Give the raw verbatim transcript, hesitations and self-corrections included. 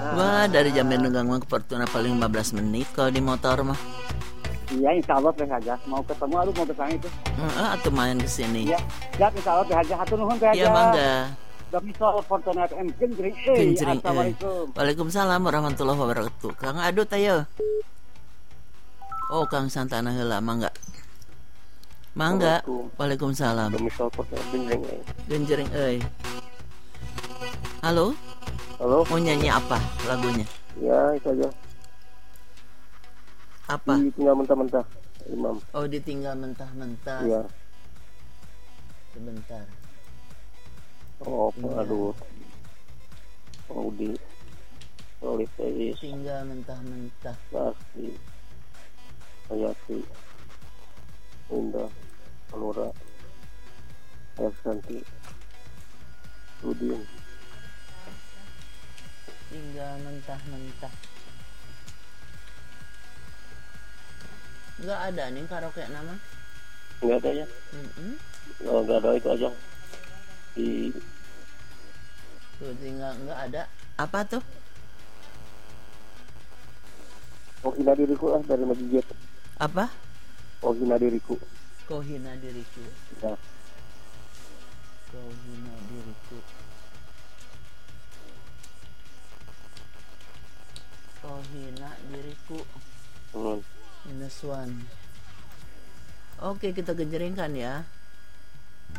Wah, dari Jamben Gangwang ke Fortuna paling lima belas menit kalau di motor mah. Iya, insya Allah teh aja. Mau ketemu, aduh mau kesana itu. Heeh, atuh main ke sini. Iya, siap insya Allah teh aja. Hatur nuhun teh aja. Iya, mangga. Demi soal Fortuna F M genjring. Eh, Genjring, assalamualaikum. Waalaikumsalam warahmatullahi wabarakatuh. Kang Adut ayo. Oh, Kang Santana heula mangga. Mangga. Waalaikumsalam. Demi soal Fortuna genjring. Genjring euy. Halo? Halo? Mau nyanyi apa lagunya? Ya, itu aja. Apa? Ditinggal mentah-mentah, Imam. Oh, ditinggal mentah-mentah. Iya. Sebentar. Oh, Tinggal. aduh. Audi. Solid Teis. Tinggal mentah-mentah. Pasti. Hayati. Indah. Alura. Ayaksanti. Udin. Tinggal mentah-mentah. Enggak ada nih karaoke nama? Enggak ada ya? Mm-mm. Oh, enggak ada, itu aja. Di Tuh tinggal enggak ada. Apa tuh? Oh, hina diriku lah dari Majid. Apa? Oh, hina diriku. Kau hina diriku. Ya. Kau hina diriku. Kau hina diriku. Hmm. Minus one. Oke, kita genjringkan ya.